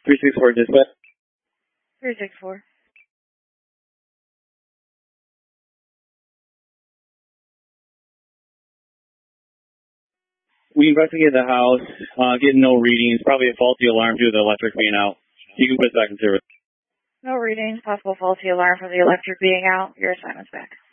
364 dispatch. 364. We investigated the house, getting no readings, probably a faulty alarm due to the electric being out. You can put it back in service. No readings, possible faulty alarm from the electric being out. Your assignment's back.